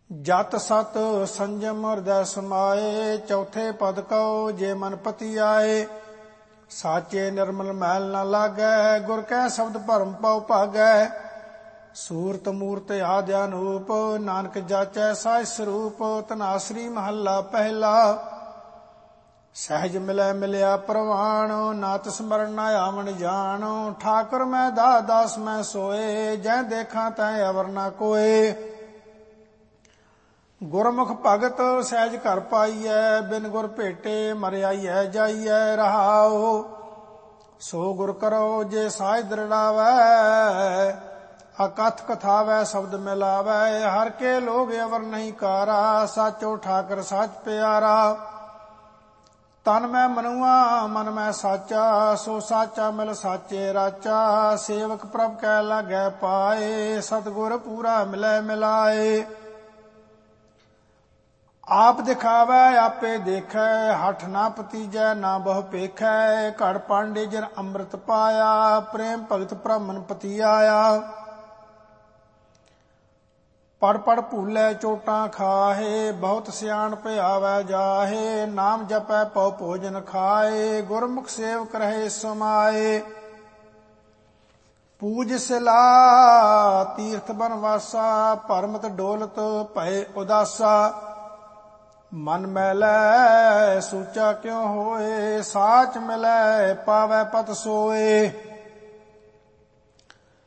ਜਤ ਸਤ ਸੰਜਮ ਹਿਰਦੈ ਸਮਾਏ, ਚੌਥੇ ਪਦ ਕਉ ਜੇ ਮਨ ਪਤੀ ਆਏ। ਸਾਚੇ ਨਿਰਮਲ ਮੈਲ ਨ ਲਾਗੈ, ਗੁਰ ਕੈ ਸ਼ਬਦ ਭਰਮ ਪਉ ਭਾਗੈ। ਸੂਰਤ ਮੂਰਤ ਆਦਿ ਅਨੂਪ, ਨਾਨਕ ਜਾਚੈ ਸਾਜ ਸਰੂਪ। ਧਨਾਸਰੀ ਮਹੱਲਾ ਪਹਿਲਾ। ਸਹਿਜ ਮਿਲੈ ਮਿਲਿਆ ਪ੍ਰਵਾਣ, ਨਾਤ ਸਮਰਨ ਨ ਆਵਣ ਜਾਣ। ਠਾਕੁਰ ਮੈਂ ਦਾਸ ਮੈਂ ਸੋਏ, ਜੈ ਦੇਖਾਂ ਤੈ ਅਵਰ ਨ ਕੋਏ। ਗੁਰਮੁਖ ਭਗਤ ਸਹਿਜ ਘਰ ਪਾਈਐ, ਬਿਨ ਗੁਰ ਭੇਟੇ ਮਰ ਆਈਐ ਜਾਈਐ। ਰਹਾਉ ਸੋ ਗੁਰ ਕਰੋ ਜੇ ਸਾਜ ਦ੍ਰਿੜਾਵੈ, ਅਕਥ ਕਥਾਵੈ ਸ਼ਬਦ ਮਿਲਾਵੈ। ਹਰ ਕੇ ਲੋਭ ਅਵਰ ਨਹੀਂ ਕਾਰਾ, ਸਾਚੋ ਠਾਕਰ ਸਾਚ ਪਿਆਰਾ। ਤਨ ਮੈਂ ਮਨੁਆ ਮਨ ਮੈਂ ਸਾਚਾ, ਸੋ ਸਾਚਾ ਮਿਲ ਸਾਚੇ ਰਾਚਾ। ਸੇਵਕ ਪ੍ਰਭ ਕੈ ਲਾਗੈ ਪਾਏ, ਸਤਿਗੁਰ ਪੂਰਾ ਮਿਲੈ ਮਿਲਾਏ। ਆਪ ਦਿਖਾਵੈ ਆਪੇ ਦੇਖੈ, ਹਠ ਨਾ ਪਤੀਜੈ ਨਾ ਬਹੁ ਪੇਖੈ। ਘੜ ਪਾਂਡੇ ਜਿਨ ਅੰਮ੍ਰਿਤ ਪਾਇਆ, ਪ੍ਰੇਮ ਭਗਤ ਬ੍ਰਾਹਮਣ ਪਤੀ ਆਇਆ। ਪੜ ਪੜ ਭੂਲੇ ਚੋਟਾਂ ਖਾਹੇ, ਬਹੁਤ ਸਿਆਣਪ ਆਵੈ ਜਾਹੇ। ਨਾਮ ਜਪੈ ਪਉ ਭੋਜਨ ਖਾਏ, ਗੁਰਮੁਖ ਸੇਵਕ ਰਹੇ ਸਮਾਏ। ਪੂਜ ਸਿਲਾ ਤੀਰਥ ਬਨਵਾਸਾ, ਭਰਮਤ ਡੋਲਤ ਭਏ ਉਦਾਸਾ। ਮਨ ਮੈਲੈ ਸੂਚਾ ਕਿਉ ਹੋਏ, ਸਾਚ ਮਿਲੈ ਪਾਵੈ ਪਤ ਸੋਏ।